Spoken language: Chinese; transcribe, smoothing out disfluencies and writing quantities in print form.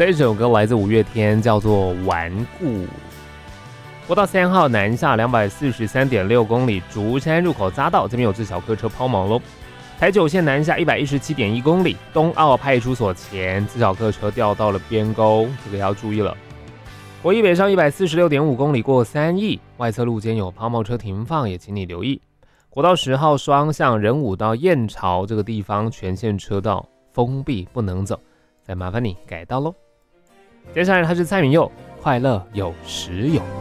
这首歌来自五月天，叫做《顽固》。国道3号南下243.6公里，竹山入口匝道这边有自小客车抛锚喽。台九线南下117.1公里，东澳派出所前自小客车掉到了边沟，这个要注意了。国一北上146.5公里过3义，外侧路肩有抛锚车停放，也请你留意。国道10号双向仁武到燕巢这个地方全线车道封闭不能走，再麻烦你改道喽。接下来他是蔡旻佑，快乐有时有。